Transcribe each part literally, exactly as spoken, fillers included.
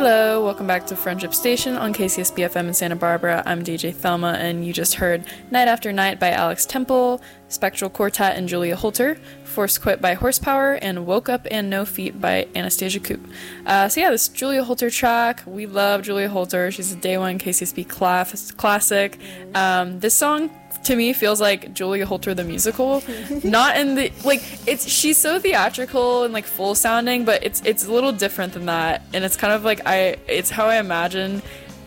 Hello, welcome back to Friendship Station on K C S B F M in Santa Barbara. I'm D J Thelma, and you just heard Night After Night by Alex Temple, Spectral Quartet and Julia Holter, Forced Quit by Horsepower, and Woke Up and No Feet by Anastasia Coop. Uh, so yeah, this Julia Holter track, we love Julia Holter. She's a day one K C S B class- classic. Um, this song, to me, feels like Julia Holter the musical. Not in the, like, it's, she's so theatrical and, like, full sounding, but it's it's a little different than that. And it's kind of like, I, it's how I imagine,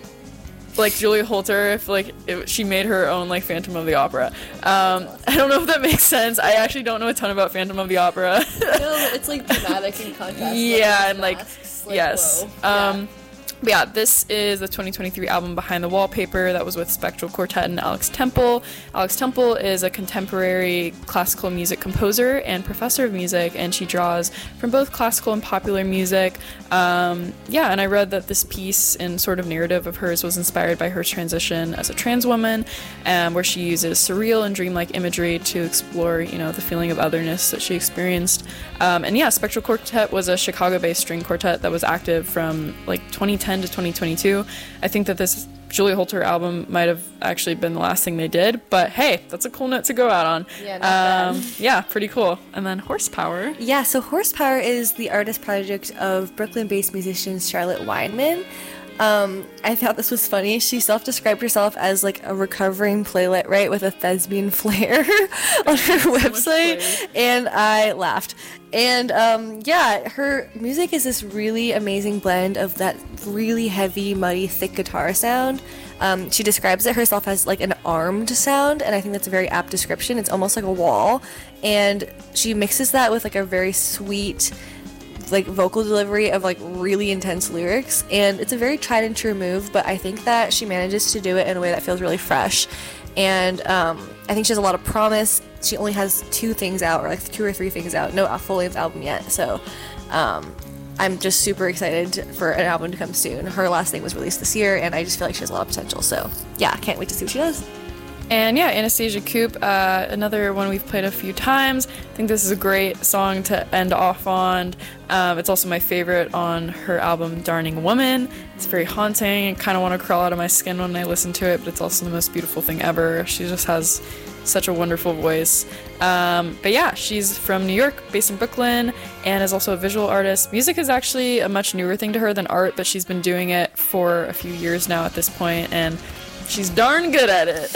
like, Julia Holter if, like, if she made her own, like, Phantom of the Opera. Um, I don't know if that makes sense. I actually don't know a ton about Phantom of the Opera. No, it's, like, dramatic in contrast. Yeah, and, like, masks, like yes. Yeah. Um, But yeah, this is the twenty twenty-three album Behind the Wallpaper that was with Spectral Quartet and Alex Temple. Alex Temple is a contemporary classical music composer and professor of music, and she draws from both classical and popular music. Um, yeah, and I read that this piece and sort of narrative of hers was inspired by her transition as a trans woman, um, where she uses surreal and dreamlike imagery to explore, you know, the feeling of otherness that she experienced. Um, and yeah, Spectral Quartet was a Chicago-based string quartet that was active from like twenty ten to twenty twenty-two. I think that this Julia Holter album might have actually been the last thing they did, but hey, that's a cool note to go out on. Yeah, not um, bad. Yeah, pretty cool. And then Horsepower. Yeah, so Horsepower is the artist project of Brooklyn-based musician Charlotte Weinman. Um, I thought this was funny. She self-described herself as like a recovering playwright with a thespian flair on her so website, and I laughed. And um, yeah, her music is this really amazing blend of that really heavy, muddy, thick guitar sound. Um, she describes it herself as like an armed sound, and I think that's a very apt description. It's almost like a wall, and she mixes that with like a very sweet, like vocal delivery of like really intense lyrics, and it's a very tried and true move, but I think that she manages to do it in a way that feels really fresh. And um, I think she has a lot of promise. She only has two things out, or like two or three things out, no full-length album yet, so um, I'm just super excited for an album to come soon. Her last thing was released this year, and I just feel like she has a lot of potential, so yeah, I can't wait to see what she does. And yeah, Anastasia Coop, uh, another one we've played a few times. I think this is a great song to end off on. Um, it's also my favorite on her album Darning Woman. It's very haunting. I kind of want to crawl out of my skin when I listen to it, but it's also the most beautiful thing ever. She just has such a wonderful voice. Um, but yeah, she's from New York, based in Brooklyn, and is also a visual artist. Music is actually a much newer thing to her than art, but she's been doing it for a few years now at this point, and she's darn good at it.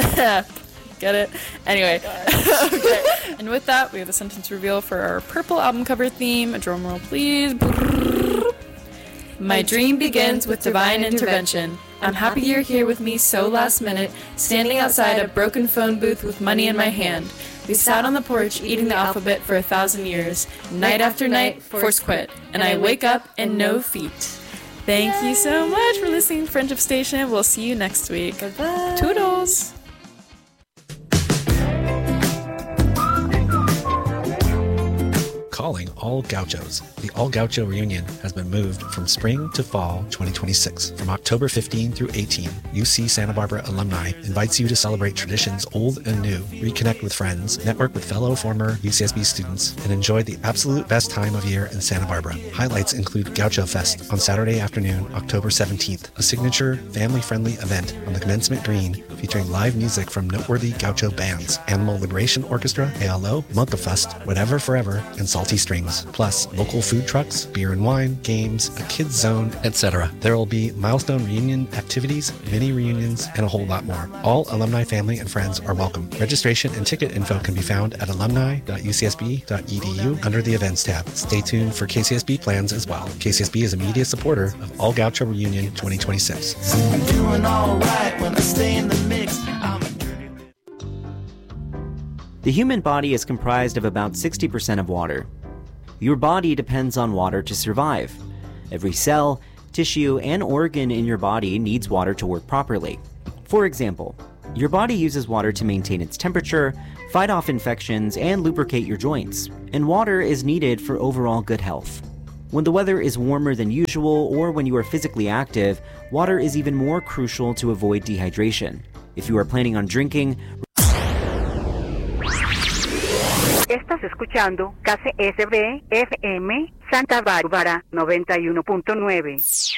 Get it? Anyway. Okay. And with that, we have the sentence reveal for our purple album cover theme. A drum roll, please. My dream begins with divine intervention. I'm happy you're here with me so last minute, standing outside a broken phone booth with money in my hand. We sat on the porch eating the alphabet for a thousand years. Night after night, force quit. And I wake up and no feet. Thank Yay. You so much for listening to Friendship Station. We'll see you next week. Bye-bye. Toodles. Calling all gauchos. The All Gaucho Reunion has been moved from spring to fall twenty twenty-six. From October fifteenth through eighteenth, U C Santa Barbara alumni invites you to celebrate traditions old and new, reconnect with friends, network with fellow former U C S B students, and enjoy the absolute best time of year in Santa Barbara. Highlights include Gaucho Fest on Saturday afternoon, October seventeenth, a signature family-friendly event on the Commencement Green featuring live music from noteworthy Gaucho bands, Animal Liberation Orchestra, A L O, Monkafest, Whatever Forever, and Salty Strings, plus local food trucks, beer and wine, games, a kids zone, et cetera. There will be milestone reunion activities, mini reunions, and a whole lot more. All alumni family and friends are welcome. Registration and ticket info can be found at alumni dot u c s b dot e d u under the events tab. Stay tuned for K C S B plans as well. K C S B is a media supporter of All Gaucho Reunion twenty twenty-six. I'm doing all right when I stay in the mix. I'm a dirty man. The human body is comprised of about sixty percent of water. Your body depends on water to survive. Every cell, tissue, and organ in your body needs water to work properly. For example, your body uses water to maintain its temperature, fight off infections, and lubricate your joints. And water is needed for overall good health. When the weather is warmer than usual or when you are physically active, water is even more crucial to avoid dehydration. If you are planning on drinking, Estás escuchando K C S B F M Santa Bárbara noventa y uno punto nueve.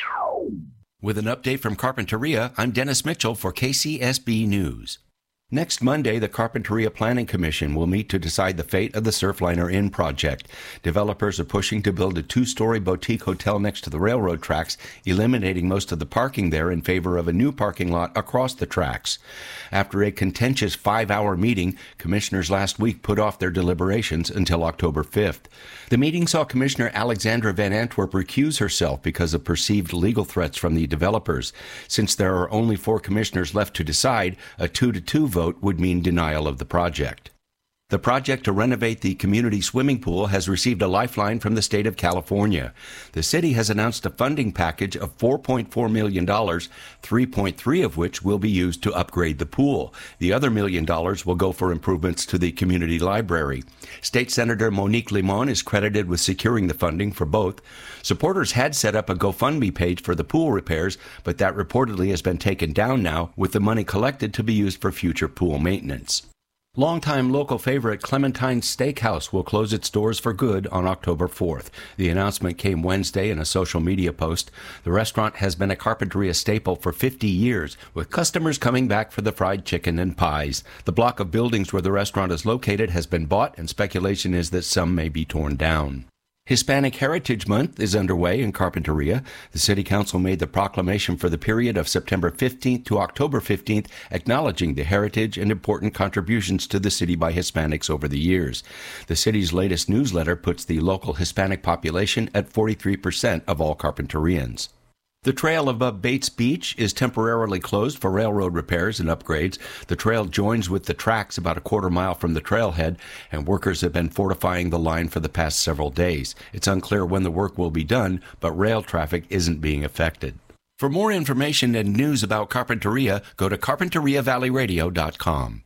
With an update from Carpinteria, I'm Dennis Mitchell for K C S B News. Next Monday, the Carpinteria Planning Commission will meet to decide the fate of the Surfliner Inn project. Developers are pushing to build a two-story boutique hotel next to the railroad tracks, eliminating most of the parking there in favor of a new parking lot across the tracks. After a contentious five-hour meeting, commissioners last week put off their deliberations until October fifth. The meeting saw Commissioner Alexandra Van Antwerp recuse herself because of perceived legal threats from the developers. Since there are only four commissioners left to decide, a two-to-two vote would mean denial of the project. The project to renovate the community swimming pool has received a lifeline from the state of California. The city has announced a funding package of four point four million dollars, three point three of which will be used to upgrade the pool. The other million dollars will go for improvements to the community library. State Senator Monique Limon is credited with securing the funding for both. Supporters had set up a GoFundMe page for the pool repairs, but that reportedly has been taken down now, with the money collected to be used for future pool maintenance. Longtime local favorite Clementine's Steakhouse will close its doors for good on October fourth. The announcement came Wednesday in a social media post. The restaurant has been a Carpinteria staple for fifty years, with customers coming back for the fried chicken and pies. The block of buildings where the restaurant is located has been bought, and speculation is that some may be torn down. Hispanic Heritage Month is underway in Carpinteria. The City Council made the proclamation for the period of September fifteenth to October fifteenth, acknowledging the heritage and important contributions to the city by Hispanics over the years. The city's latest newsletter puts the local Hispanic population at forty-three percent of all Carpinterians. The trail above Bates Beach is temporarily closed for railroad repairs and upgrades. The trail joins with the tracks about a quarter mile from the trailhead, and workers have been fortifying the line for the past several days. It's unclear when the work will be done, but rail traffic isn't being affected. For more information and news about Carpinteria, go to carpinteria valley radio dot com.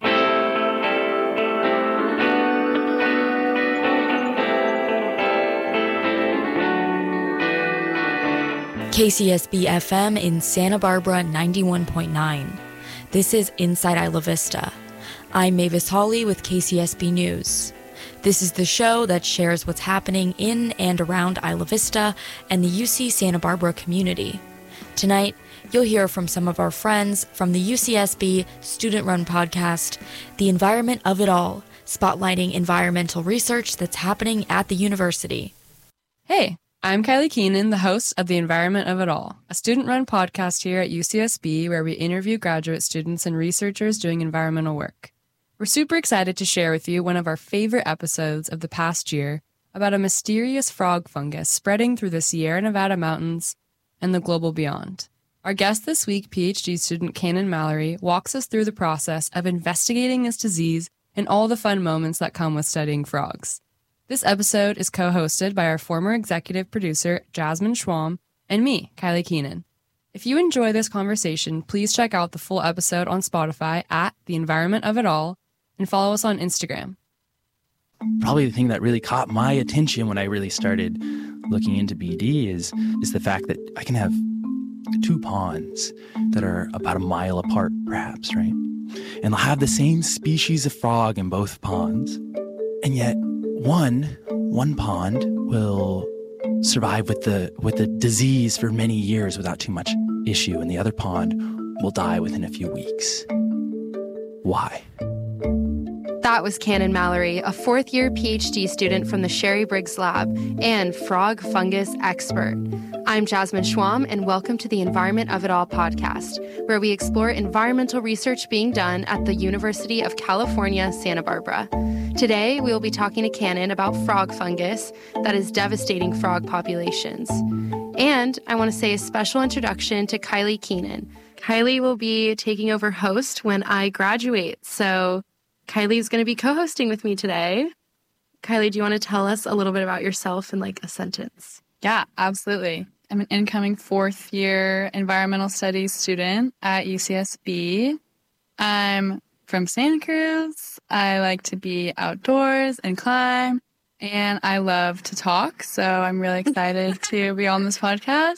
K C S B F M in Santa Barbara ninety-one point nine. This is Inside Isla Vista. I'm Mavis Hawley with K C S B News. This is the show that shares what's happening in and around Isla Vista and the U C Santa Barbara community. Tonight, you'll hear from some of our friends from the U C S B student-run podcast, The Environment of It All, spotlighting environmental research that's happening at the university. Hey, I'm Kylie Keenan, the host of The Environment of It All, a student-run podcast here at U C S B where we interview graduate students and researchers doing environmental work. We're super excited to share with you one of our favorite episodes of the past year about a mysterious frog fungus spreading through the Sierra Nevada mountains and the global beyond. Our guest this week, PhD student Kanan Mallory, walks us through the process of investigating this disease and all the fun moments that come with studying frogs. This episode is co-hosted by our former executive producer, Jasmine Schwam, and me, Kylie Keenan. If you enjoy this conversation, please check out the full episode on Spotify at The Environment of It All and follow us on Instagram. Probably the thing that really caught my attention when I really started looking into B D is, is the fact that I can have two ponds that are about a mile apart, perhaps, right? And they'll have the same species of frog in both ponds, and yet One, one pond will survive with the with the disease for many years without too much issue, and the other pond will die within a few weeks. Why? That was Kanan Mallory, a fourth-year PhD student from the Sherry Briggs Lab and frog fungus expert. I'm Jasmine Schwam, and welcome to the Environment of It All podcast, where we explore environmental research being done at the University of California, Santa Barbara. Today, we will be talking to Kanan about frog fungus that is devastating frog populations. And I want to say a special introduction to Kylie Keenan. Kylie will be taking over host when I graduate, so Kylie is going to be co-hosting with me today. Kylie, do you want to tell us a little bit about yourself in like a sentence? Yeah, absolutely. I'm an incoming fourth year environmental studies student at U C S B. I'm from Santa Cruz. I like to be outdoors and climb, and I love to talk. So I'm really excited to be on this podcast.